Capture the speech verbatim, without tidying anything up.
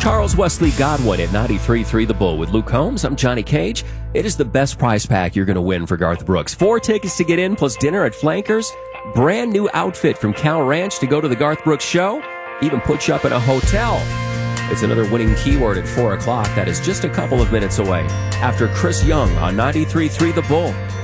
Charles Wesley Godwin at ninety-three point three The Bull with Luke Combs. I'm Johnny Cage. It is the best prize pack you're going to win for Garth Brooks. Four tickets to get in plus dinner at Flankers. Brand new outfit from Cal Ranch to go to the Garth Brooks show. Even put you up in a hotel. It's another winning keyword at four o'clock. That is just a couple of minutes away. After Chris Young on ninety-three point three The Bull.